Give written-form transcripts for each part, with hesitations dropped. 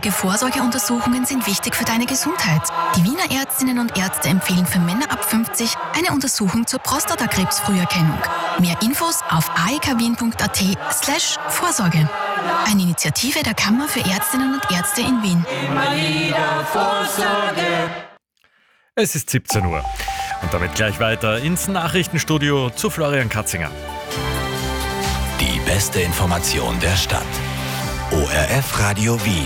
regelmäßige Vorsorgeuntersuchungen sind wichtig für deine Gesundheit. Die Wiener Ärztinnen und Ärzte empfehlen für Männer ab 50 eine Untersuchung zur Prostatakrebsfrüherkennung. Mehr Infos auf aekwien.at/Vorsorge. Eine Initiative der Kammer für Ärztinnen und Ärzte in Wien. Immer wieder Vorsorge. Es ist 17 Uhr. Und damit gleich weiter ins Nachrichtenstudio zu Florian Katzinger. Die beste Information der Stadt. ORF Radio Wien.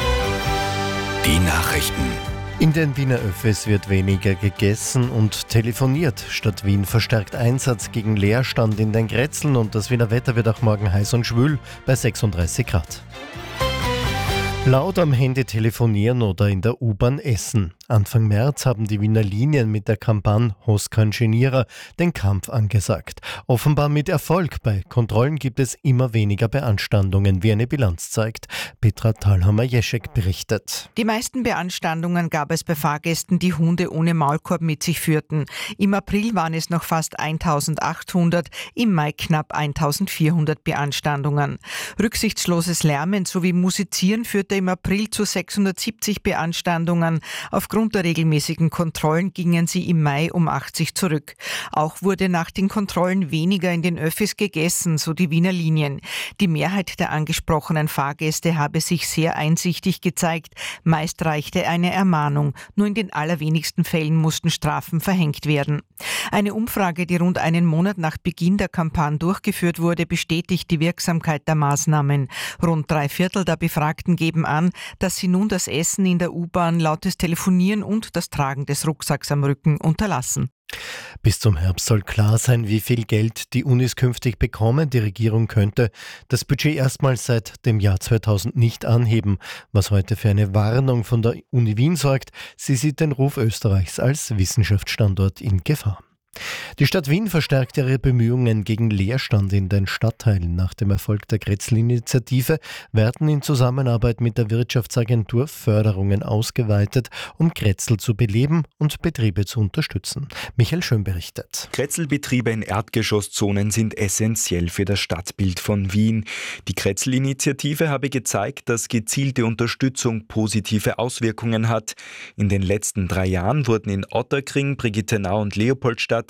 Die Nachrichten. In den Wiener Öffis wird weniger gegessen und telefoniert. Stadt Wien verstärkt Einsatz gegen Leerstand in den Grätzeln und das Wiener Wetter wird auch morgen heiß und schwül bei 36 Grad. Laut am Handy telefonieren oder in der U-Bahn essen. Anfang März haben die Wiener Linien mit der Kampagne Hos kein Genierer den Kampf angesagt. Offenbar mit Erfolg. Bei Kontrollen gibt es immer weniger Beanstandungen, wie eine Bilanz zeigt. Petra Thalhammer-Jeschek berichtet. Die meisten Beanstandungen gab es bei Fahrgästen, die Hunde ohne Maulkorb mit sich führten. Im April waren es noch fast 1800, im Mai knapp 1400 Beanstandungen. Rücksichtsloses Lärmen sowie Musizieren führte im April zu 670 Beanstandungen. Aufgrund der regelmäßigen Kontrollen gingen sie im Mai um 80 zurück. Auch wurde nach den Kontrollen weniger in den Öffis gegessen, so die Wiener Linien. Die Mehrheit der angesprochenen Fahrgäste habe sich sehr einsichtig gezeigt. Meist reichte eine Ermahnung. Nur in den allerwenigsten Fällen mussten Strafen verhängt werden. Eine Umfrage, die rund einen Monat nach Beginn der Kampagne durchgeführt wurde, bestätigt die Wirksamkeit der Maßnahmen. Rund 3/4 der Befragten geben an, dass sie nun das Essen in der U-Bahn, lautes Telefonieren und das Tragen des Rucksacks am Rücken unterlassen. Bis zum Herbst soll klar sein, wie viel Geld die Unis künftig bekommen. Die Regierung könnte das Budget erstmals seit dem Jahr 2000 nicht anheben, was heute für eine Warnung von der Uni Wien sorgt. Sie sieht den Ruf Österreichs als Wissenschaftsstandort in Gefahr. Die Stadt Wien verstärkt ihre Bemühungen gegen Leerstand in den Stadtteilen. Nach dem Erfolg der Grätzl-Initiative werden in Zusammenarbeit mit der Wirtschaftsagentur Förderungen ausgeweitet, um Grätzl zu beleben und Betriebe zu unterstützen. Michael Schön berichtet. Grätzl-Betriebe in Erdgeschosszonen sind essentiell für das Stadtbild von Wien. Die Grätzl-Initiative habe gezeigt, dass gezielte Unterstützung positive Auswirkungen hat. In den letzten 3 Jahren wurden in Otterkring, Brigittenau und Leopoldstadt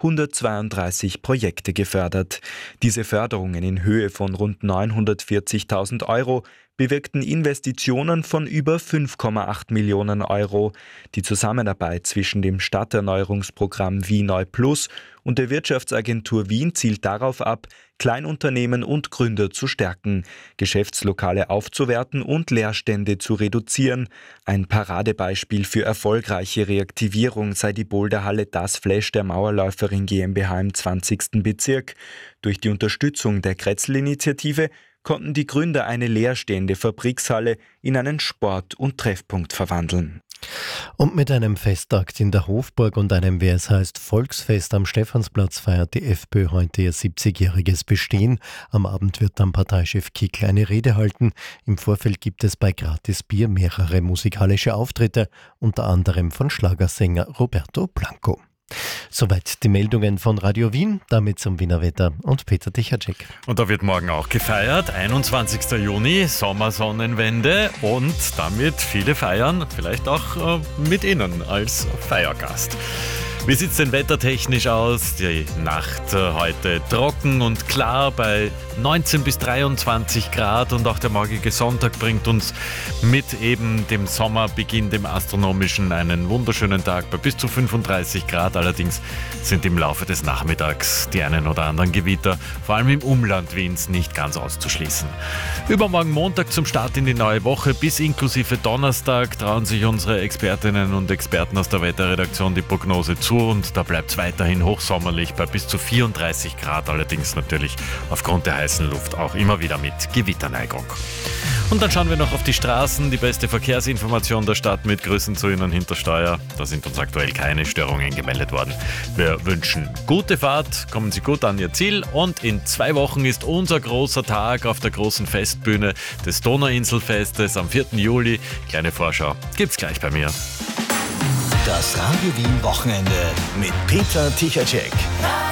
132 Projekte gefördert. Diese Förderungen in Höhe von rund 940.000 Euro bewirkten Investitionen von über 5,8 Millionen Euro. Die Zusammenarbeit zwischen dem Stadterneuerungsprogramm Wien Neu Plus und der Wirtschaftsagentur Wien zielt darauf ab, Kleinunternehmen und Gründer zu stärken, Geschäftslokale aufzuwerten und Leerstände zu reduzieren. Ein Paradebeispiel für erfolgreiche Reaktivierung sei die Boulderhalle Das Flash der Mauerläuferin GmbH im 20. Bezirk. Durch die Unterstützung der Grätzl-Initiative konnten die Gründer eine leerstehende Fabrikshalle in einen Sport- und Treffpunkt verwandeln. Und mit einem Festakt in der Hofburg und einem, wie es heißt, Volksfest am Stephansplatz feiert die FPÖ heute ihr 70-jähriges Bestehen. Am Abend wird dann Parteichef Kickl eine Rede halten. Im Vorfeld gibt es bei Gratis Bier mehrere musikalische Auftritte, unter anderem von Schlagersänger Roberto Blanco. Soweit die Meldungen von Radio Wien, damit zum Wiener Wetter und Peter Tichatschek. Und da wird morgen auch gefeiert, 21. Juni, Sommersonnenwende und damit viele feiern, vielleicht auch mit Ihnen als Feiergast. Wie sieht es denn wettertechnisch aus? Die Nacht heute trocken und klar bei 19 bis 23 Grad und auch der morgige Sonntag bringt uns mit eben dem Sommerbeginn, dem astronomischen, einen wunderschönen Tag bei bis zu 35 Grad. Allerdings sind im Laufe des Nachmittags die einen oder anderen Gewitter, vor allem im Umland Wiens, nicht ganz auszuschließen. Übermorgen Montag zum Start in die neue Woche bis inklusive Donnerstag trauen sich unsere Expertinnen und Experten aus der Wetterredaktion die Prognose zu. Und da bleibt es weiterhin hochsommerlich bei bis zu 34 Grad, allerdings natürlich aufgrund der heißen Luft auch immer wieder mit Gewitterneigung. Und dann schauen wir noch auf die Straßen, die beste Verkehrsinformation der Stadt mit Grüßen zu Ihnen hinter Steuer. Da sind uns aktuell keine Störungen gemeldet worden. Wir wünschen gute Fahrt, kommen Sie gut an Ihr Ziel und in 2 Wochen ist unser großer Tag auf der großen Festbühne des Donauinselfestes am 4. Juli. Kleine Vorschau gibt's gleich bei mir. Das Radio Wien Wochenende mit Peter Tichatschek.